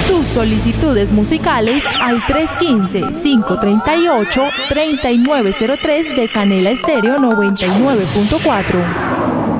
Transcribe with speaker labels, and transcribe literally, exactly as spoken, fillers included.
Speaker 1: Tus solicitudes musicales al tres uno cinco, cinco tres ocho, tres nueve cero tres de Canela Estéreo noventa y nueve punto cuatro.